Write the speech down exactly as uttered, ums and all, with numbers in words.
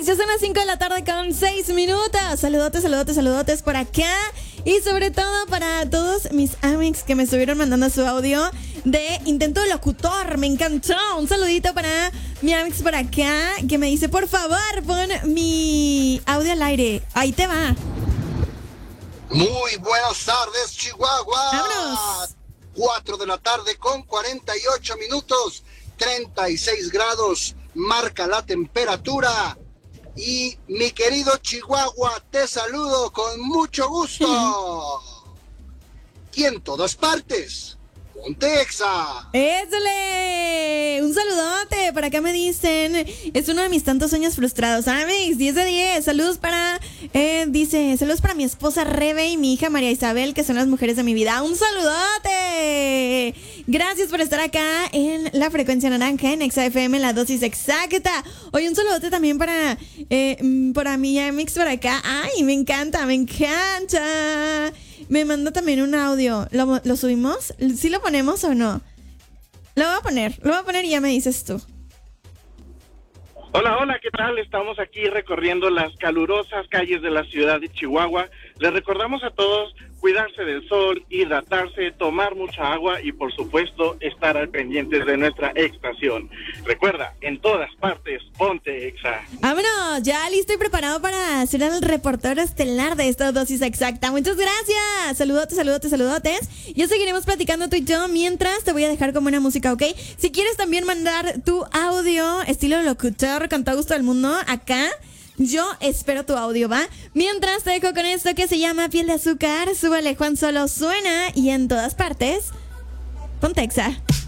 Amix, ya son las cinco de la tarde con seis minutos. Saludotes, saludotes, saludotes por acá. Y sobre todo para todos mis Amix que me estuvieron mandando su audio de intento de locutor. Me encantó. Un saludito para mi Amix por acá que me dice, por favor, pon mi audio al aire. Ahí te va. Muy buenas tardes, Chihuahua. ¡Vámonos! cuatro de la tarde con cuarenta y ocho minutos, treinta y seis grados, marca la temperatura. Y mi querido Chihuahua, te saludo con mucho gusto. Y en todas partes, ponte Exa. ¡Échale! Un saludote. Por acá me dicen, es uno de mis tantos sueños frustrados. Amix, diez de diez. Saludos para, eh, dice, saludos para mi esposa Rebe y mi hija María Isabel, que son las mujeres de mi vida. ¡Un saludote! Gracias por estar acá en la frecuencia naranja, en Exa F M, la dosis exacta. Oye, un saludote también para, eh, para mi Amix por acá. ¡Ay, me encanta, me encanta! Me mandó también un audio. ¿Lo, ¿Lo subimos? ¿Sí lo ponemos o no? Lo voy a poner, lo voy a poner y ya me dices tú. Hola, hola, ¿qué tal? Estamos aquí recorriendo las calurosas calles de la ciudad de Chihuahua. Les recordamos a todos cuidarse del sol, hidratarse, tomar mucha agua y, por supuesto, estar al pendiente de nuestra estación. Recuerda, en todas partes, ponte Exa. Vámonos, ya listo y preparado para ser el reportero estelar de esta dosis exacta. Muchas gracias. Saludotes, saludotes, saludotes. Ya seguiremos platicando tú y yo mientras te voy a dejar con buena música, ¿ok? Si quieres también mandar tu audio estilo locutor con todo gusto del mundo acá, yo espero tu audio, ¿va? Mientras te dejo con esto que se llama Piel de Azúcar. Súbale, Juan Solo suena y en todas partes, ponte Exa.